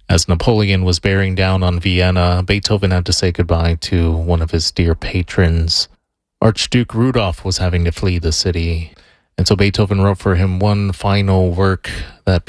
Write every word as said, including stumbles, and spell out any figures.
As Napoleon was bearing down on Vienna, Beethoven had to say goodbye to one of his dear patrons. Archduke Rudolph was having to flee the city, and so Beethoven wrote for him one final work that